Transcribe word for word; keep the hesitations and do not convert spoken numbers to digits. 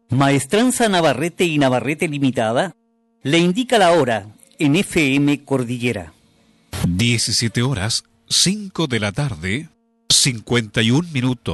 Maestranza Navarrete y Navarrete Limitada le indica la hora en F M Cordillera. diecisiete horas, cinco de la tarde, cincuenta y un minutos.